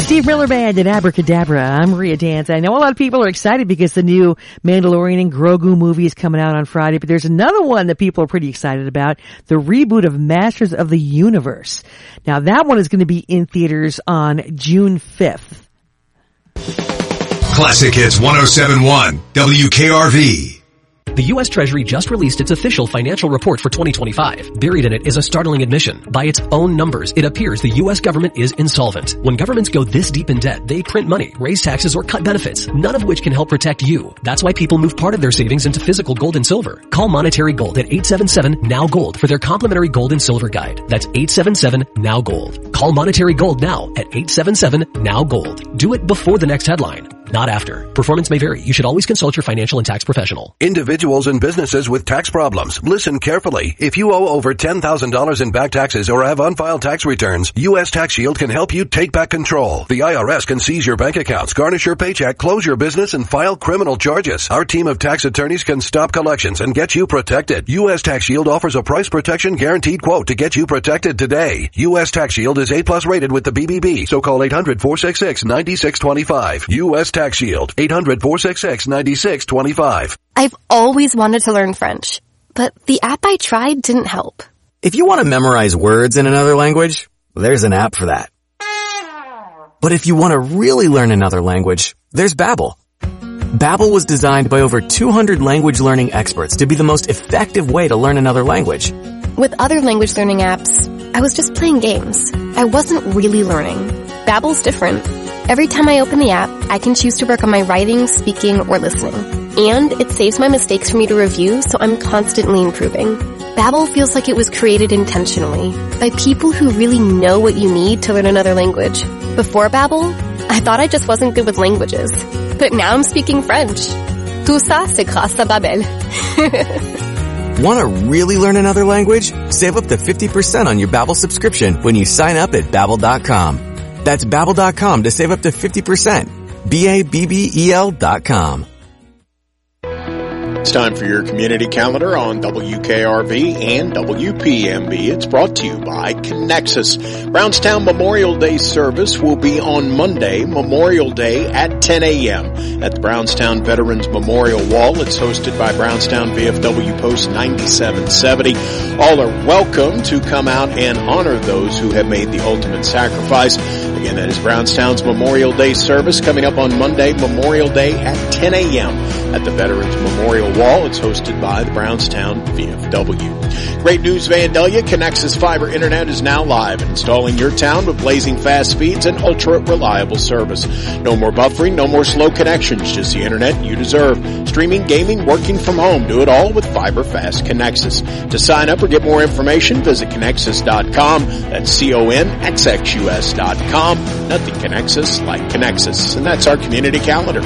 Steve Miller Band and Abracadabra. I'm Maria Danza. I know a lot of people are excited because the new Mandalorian and Grogu movie is coming out on Friday, but there's another one that people are pretty excited about, the reboot of Masters of the Universe. Now that one is going to be in theaters on June 5th. Classic Hits 107.1 WKRV. The U.S. Treasury just released its official financial report for 2025. Buried in it is a startling admission. By its own numbers, it appears the U.S. government is insolvent. When governments go this deep in debt, they print money, raise taxes, or cut benefits, none of which can help protect you. That's why people move part of their savings into physical gold and silver. Call Monetary Gold at 877-NOW-GOLD for their complimentary gold and silver guide. That's 877-NOW-GOLD. Call Monetary Gold now at 877-NOW-GOLD. Do it before the next headline, not after. Performance may vary. You should always consult your financial and tax professional. Individuals and businesses with tax problems, listen carefully. If you owe over $10,000 in back taxes or have unfiled tax returns, U.S. Tax Shield can help you take back control. The IRS can seize your bank accounts, garnish your paycheck, close your business, and file criminal charges. Our team of tax attorneys can stop collections and get you protected. U.S. Tax Shield offers a price protection guaranteed quote to get you protected today. U.S. Tax Shield is A+ rated with the BBB, so call 800-466-9625. U.S. Tax Shield, 800-466-9625. I've always wanted to learn French, but the app I tried didn't help. If you want to memorize words in another language, there's an app for that. But if you want to really learn another language, there's Babbel. Babbel was designed by over 200 language learning experts to be the most effective way to learn another language. With other language learning apps, I was just playing games. I wasn't really learning. Babbel's different. Every time I open the app, I can choose to work on my writing, speaking, or listening. And it saves my mistakes for me to review, so I'm constantly improving. Babbel feels like it was created intentionally by people who really know what you need to learn another language. Before Babbel, I thought I just wasn't good with languages. But now I'm speaking French. Tout ça, c'est grâce à Babbel. Want to really learn another language? Save up to 50% on your Babbel subscription when you sign up at Babbel.com. That's Babbel.com to save up to 50%. Babbel.com. It's time for your community calendar on WKRV and WPMB. It's brought to you by Connexus. Brownstown Memorial Day service will be on Monday, Memorial Day at 10 a.m. at the Brownstown Veterans Memorial Wall. It's hosted by Brownstown VFW Post 9770. All are welcome to come out and honor those who have made the ultimate sacrifice. Again, that is Brownstown's Memorial Day service coming up on Monday, Memorial Day at 10 a.m. at the Veterans Memorial Wall. It's hosted by the Brownstown VFW. Great news, Vandalia. Connexus Fiber Internet is now live, installing your town with blazing fast speeds and ultra-reliable service. No more buffering, no more slow connections, just the internet you deserve. Streaming, gaming, working from home. Do it all with Fiber Fast Connexus. To sign up or get more information, visit Connexus.com. That's CONXXUS.com. Nothing Connexus like Connexus. And that's our community calendar.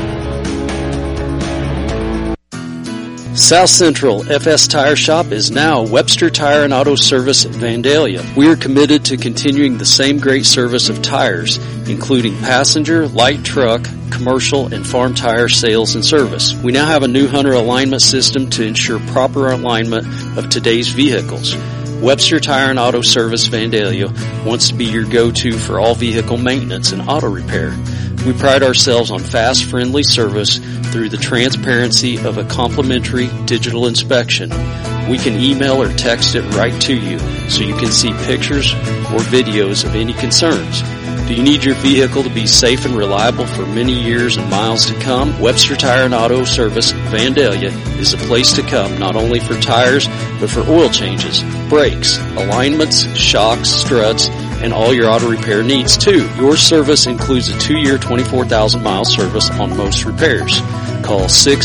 South Central FS Tire Shop is now Webster Tire and Auto Service at Vandalia. We are committed to continuing the same great service of tires, including passenger, light truck, commercial, and farm tire sales and service. We now have a new Hunter alignment system to ensure proper alignment of today's vehicles. Webster Tire and Auto Service Vandalia wants to be your go-to for all vehicle maintenance and auto repair. We pride ourselves on fast, friendly service through the transparency of a complimentary digital inspection. We can email or text it right to you so you can see pictures or videos of any concerns. Do you need your vehicle to be safe and reliable for many years and miles to come? Webster Tire and Auto Service Vandalia is the place to come, not only for tires, but for oil changes, brakes, alignments, shocks, struts, and all your auto repair needs too. Your service includes a 2-year, 24,000-mile service on most repairs. Call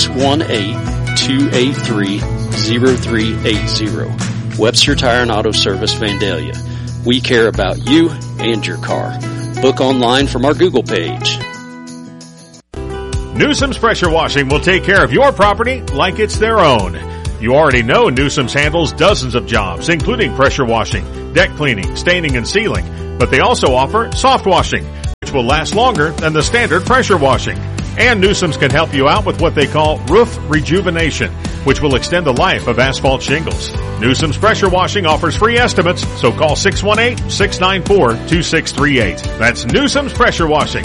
618-283-0380. Webster Tire and Auto Service Vandalia. We care about you and your car. Book online from our Google page. Newsom's Pressure Washing will take care of your property like it's their own. You already know Newsom's handles dozens of jobs, including pressure washing, deck cleaning, staining, and sealing. But they also offer soft washing, which will last longer than the standard pressure washing. And Newsom's can help you out with what they call roof rejuvenation. which will extend the life of asphalt shingles. Newsome's Pressure Washing offers free estimates, so call 618-694-2638. That's Newsome's Pressure Washing,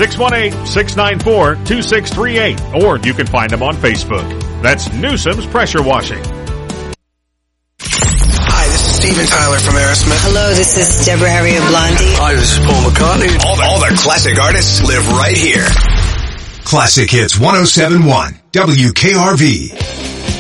618-694-2638, or you can find them on Facebook. That's Newsome's Pressure Washing. Hi, this is Steven Tyler from Aerosmith. Hello, this is Deborah Harry of Blondie. Hi, this is Paul McCartney. All the classic artists live right here. Classic Hits 107.1 WKRV.